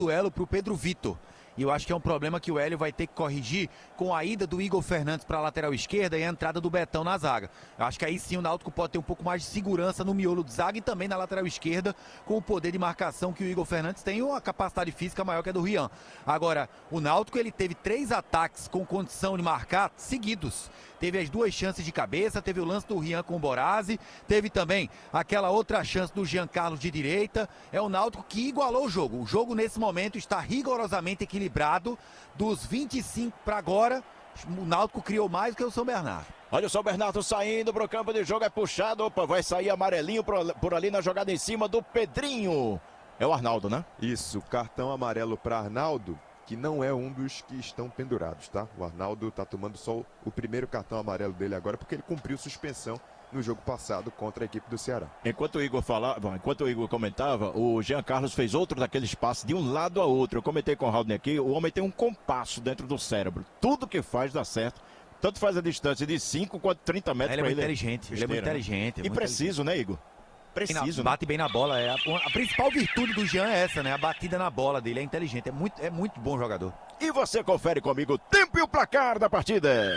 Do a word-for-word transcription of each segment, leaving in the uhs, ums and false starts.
duelo para o Pedro Vitor. E eu acho que é um problema que o Hélio vai ter que corrigir com a ida do Igor Fernandes para a lateral esquerda e a entrada do Betão na zaga. Eu acho que aí sim o Náutico pode ter um pouco mais de segurança no miolo de zaga e também na lateral esquerda, com o poder de marcação que o Igor Fernandes tem e uma capacidade física maior que a do Rian. Agora, o Náutico ele teve três ataques com condição de marcar seguidos. Teve as duas chances de cabeça, teve o lance do Rian com o Borazzi, teve também aquela outra chance do Jean Carlos de direita. É o Náutico que igualou o jogo. O jogo nesse momento está rigorosamente equilibrado. Dos vinte e cinco para agora, o Náutico criou mais do que o São Bernardo. Olha o São Bernardo saindo para o campo de jogo, é puxado, opa, vai sair amarelinho por, por ali na jogada em cima do Pedrinho. É o Arnaldo, né? Isso, cartão amarelo para Arnaldo, que não é um dos que estão pendurados, tá? O Arnaldo está tomando só o primeiro cartão amarelo dele agora, porque ele cumpriu suspensão no jogo passado contra a equipe do Ceará. Enquanto o Igor falava, enquanto o Igor comentava, o Jean Carlos fez outro daqueles passes de um lado a outro. Eu comentei com o Raul aqui, o homem tem um compasso dentro do cérebro. Tudo que faz dá certo. Tanto faz a distância de cinco quanto trinta metros. Ele é muito ele inteligente, ele é muito inteligente. E preciso, né, Igor? Preciso, bate bem na bola. É a, a principal virtude do Jean é essa, né? A batida na bola dele, é inteligente, é muito, é muito bom jogador. E você confere comigo o tempo e o placar da partida.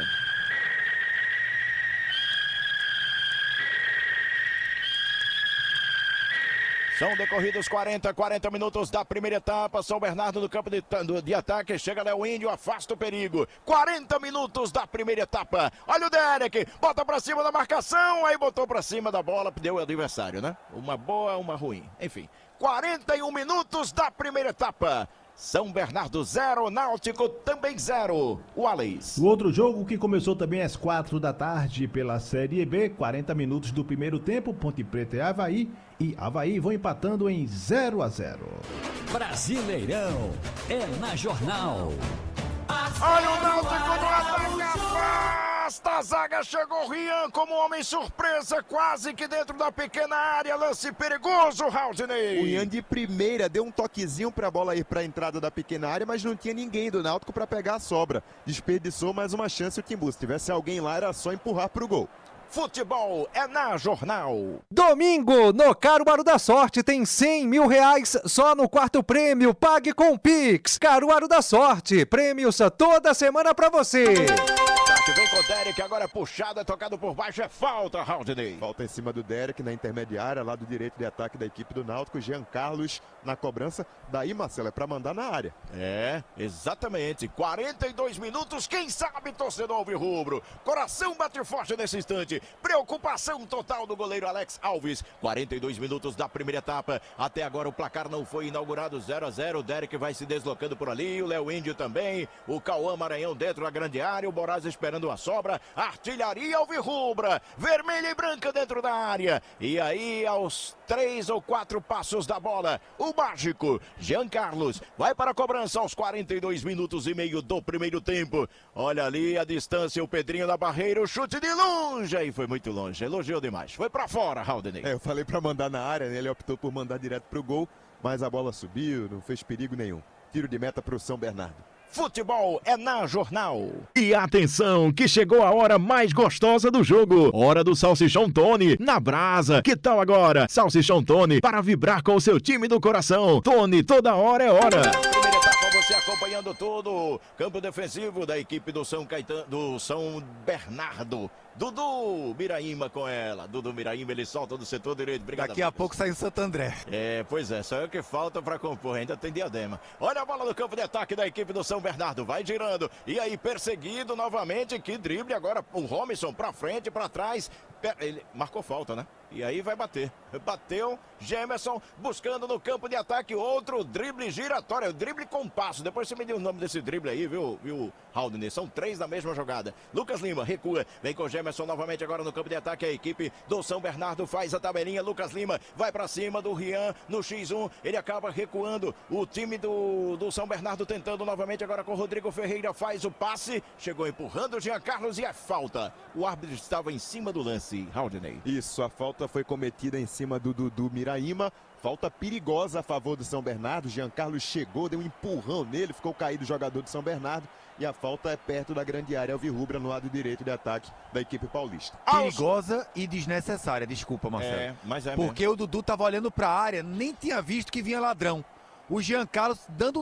São decorridos quarenta, quarenta minutos da primeira etapa. São Bernardo no campo de, de ataque. Chega Léo Índio, afasta o perigo. quarenta minutos da primeira etapa. Olha o Derek, bota pra cima da marcação. Aí botou pra cima da bola, deu o adversário, né? Uma boa, uma ruim. Enfim, quarenta e um minutos da primeira etapa. São Bernardo zero, Náutico também zero. O Alex. O outro jogo que começou também às quatro da tarde pela Série B, quarenta minutos do primeiro tempo, Ponte Preta e Avaí. E Avaí vão empatando em zero a zero. Brasileirão é na Jornal. Olha o Náutico no ataque, afasta a zaga, chegou o Rian como homem surpresa, quase que dentro da pequena área, lance perigoso, Raudinei. O Rian de primeira deu um toquezinho para a bola ir para a entrada da pequena área, mas não tinha ninguém do Náutico para pegar a sobra. Desperdiçou mais uma chance o Timbu. Se tivesse alguém lá, era só empurrar para o gol. Futebol é na Jornal. Domingo, no Caruaru da Sorte, tem cem mil reais só no quarto prêmio. Pague com o Pix. Caruaru da Sorte, prêmios toda semana pra você. Vem com o Derek, agora puxado, é tocado por baixo, é falta, Raudinei. Falta em cima do Derek na intermediária, lado direito de ataque da equipe do Náutico. Jean Carlos na cobrança. Daí, Marcelo, é pra mandar na área. É, exatamente. quarenta e dois minutos, quem sabe, torcedor alvirrubro. Coração bate forte nesse instante. Preocupação total do goleiro Alex Alves. quarenta e dois minutos da primeira etapa. Até agora o placar não foi inaugurado, zero a zero. O Derek vai se deslocando por ali, o Léo Índio também. O Cauã Maranhão dentro da grande área, o Boraz esperando a sobra, artilharia alvirrubra, vermelha e branca dentro da área, e aí aos três ou quatro passos da bola, o mágico Jean Carlos vai para a cobrança aos quarenta e dois minutos e meio do primeiro tempo. Olha ali a distância, o Pedrinho da barreira, o chute de longe, aí foi muito longe, elogiou demais, foi para fora, Raudinei. É, eu falei para mandar na área, né? Ele optou por mandar direto pro gol, mas a bola subiu, não fez perigo nenhum. Tiro de meta para o São Bernardo. Futebol é na Jornal. E atenção, que chegou a hora mais gostosa do jogo. Hora do Salsichão Tony, na brasa. Que tal agora? Salsichão Tony, para vibrar com o seu time do coração. Tony, toda hora é hora. Primeira etapa, você acompanhando todo. Campo defensivo da equipe do São Caetano, do São Bernardo. Dudu Miraíma com ela. Dudu Miraíma, ele solta do setor direito. Obrigado. Daqui a pouco sai o Santo André. É, pois é, só é o que falta para compor. Ainda tem Diadema. Olha a bola no campo de ataque da equipe do São Bernardo. Vai girando. E aí, perseguido novamente. Que drible agora. O Robinson para frente, para trás. Ele marcou falta, né? E aí vai bater. Bateu. Gemerson buscando no campo de ataque. Outro drible giratório. Drible com passo. Depois você me deu o nome desse drible aí, viu, viu, Haldner? São três na mesma jogada. Lucas Lima recua. Vem com o Gemerson novamente agora no campo de ataque. A equipe do São Bernardo faz a tabelinha. Lucas Lima vai para cima do Rian no xis um. Ele acaba recuando. O time do, do São Bernardo tentando novamente agora com o Rodrigo Ferreira. Faz o passe. Chegou empurrando o Jean Carlos e é falta. O árbitro estava em cima do lance. Haldner. Isso, a falta foi cometida em cima do Dudu Miraíma. Falta perigosa a favor do São Bernardo. Jean Carlos chegou, deu um empurrão nele, ficou caído o jogador do São Bernardo. E a falta é perto da grande área alvirrubra no lado direito de ataque da equipe paulista. Perigosa e desnecessária, desculpa, Marcelo. É, mas é Porque mesmo. o Dudu tava olhando para a área, nem tinha visto que vinha ladrão. O Jean Carlos dando